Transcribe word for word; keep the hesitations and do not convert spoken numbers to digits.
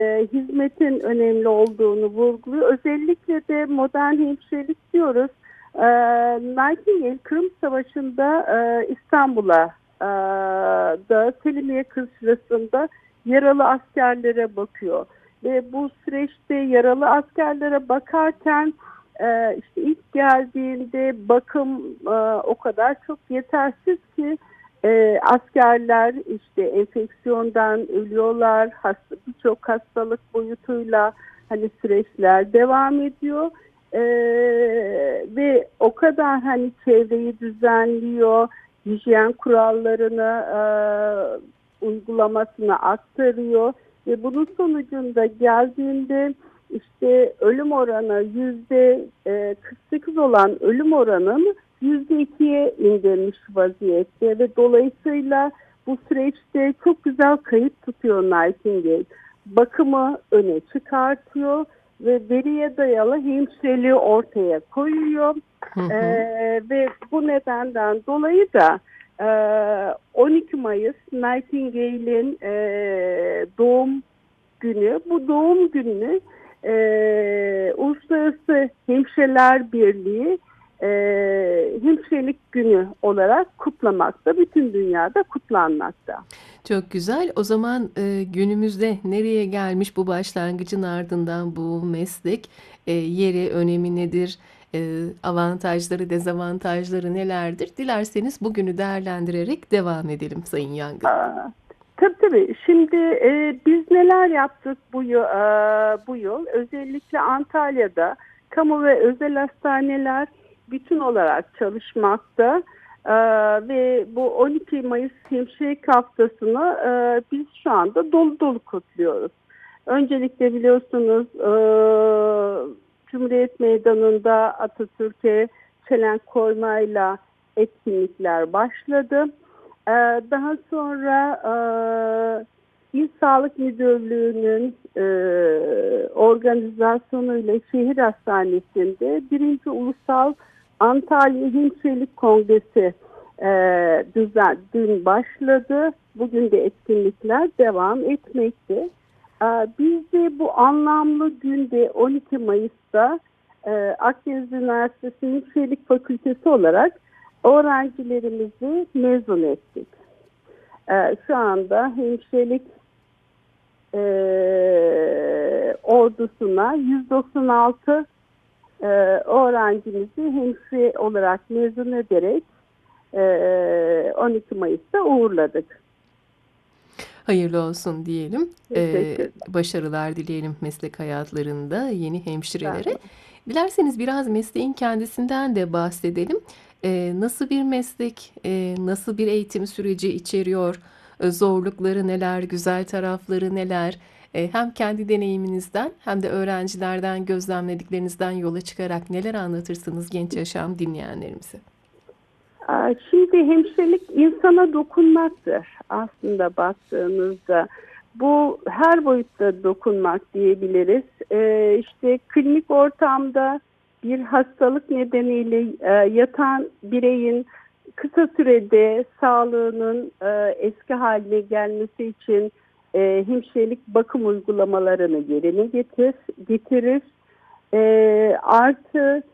e, hizmetin önemli olduğunu vurguluyor. Özellikle de modern hemşirelik diyoruz. E, Nightingale Kırım Savaşı'nda e, İstanbul'a e, da Selimiye Kışlası'nda yaralı askerlere bakıyor. Ve bu süreçte yaralı askerlere bakarken e, işte ilk geldiğinde bakım e, o kadar çok yetersiz ki e, askerler işte enfeksiyondan ölüyorlar, hasta, birçok hastalık boyutuyla hani süreçler devam ediyor. E, Ve o kadar hani çevreyi düzenliyor, hijyen kurallarını e, uygulamasına aktarıyor ve bunun sonucunda geldiğinde işte ölüm oranı yüzde kırk sekiz olan ölüm oranın yüzde ikiye indirmiş vaziyette ve dolayısıyla bu süreçte çok güzel kayıt tutuyor Nightingale. Bakımı öne çıkartıyor ve veriye dayalı hemşireliği ortaya koyuyor. Hı hı. Ee, ve bu nedenden dolayı da e, on iki Mayıs Nightingale'in e, doğum günü. Bu doğum gününü e, Uluslararası Hemşireler Birliği e, Hemşirelik Günü olarak kutlamakta. Bütün dünyada kutlanmakta. Çok güzel. O zaman e, günümüzde nereye gelmiş bu başlangıcın ardından bu meslek, e, yeri, önemi nedir, e, avantajları, dezavantajları nelerdir? Dilerseniz bugünü değerlendirerek devam edelim Sayın Yangın. Aa, tabii tabii. Şimdi e, biz neler yaptık bu yıl, e, bu yıl? Özellikle Antalya'da kamu ve özel hastaneler bütün olarak çalışmakta. E, Ve bu on iki Mayıs Hemşirelik Haftası'nı e, biz şu anda dolu dolu kutluyoruz. Öncelikle biliyorsunuz e, Cumhuriyet Meydanı'nda Atatürk'e çelenk koymayla etkinlikler başladı. Ee, Daha sonra e, İl Sağlık Müdürlüğü'nün e, organizasyonuyla şehir hastanesinde birinci Ulusal Antalya Hemşirelik Kongresi e, düzen, dün başladı. Bugün de etkinlikler devam etmekte. E, biz de bu anlamlı günde on iki Mayıs'ta e, Akdeniz Üniversitesi Hemşirelik Fakültesi olarak öğrencilerimizi mezun ettik. Ee, şu anda hemşirelik e, ordusuna yüz doksan altı e, öğrencimizi hemşire olarak mezun ederek e, on iki Mayıs'ta uğurladık. Hayırlı olsun diyelim. Ee, Teşekkür başarılar dileyelim meslek hayatlarında yeni hemşirelere. ederim. Dilerseniz biraz mesleğin kendisinden de bahsedelim. Ee, nasıl bir meslek, e, nasıl bir eğitim süreci içeriyor, e, zorlukları neler, güzel tarafları neler? E, hem kendi deneyiminizden hem de öğrencilerden gözlemlediklerinizden yola çıkarak neler anlatırsınız genç yaşam dinleyenlerimize? Aa, Şimdi hemşirelik insana dokunmaktır aslında baktığınızda. Bu her boyutta dokunmak diyebiliriz. Ee, işte klinik ortamda bir hastalık nedeniyle e, yatan bireyin kısa sürede sağlığının e, eski haline gelmesi için e, hemşirelik bakım uygulamalarını yerine getir, getirir. E, artı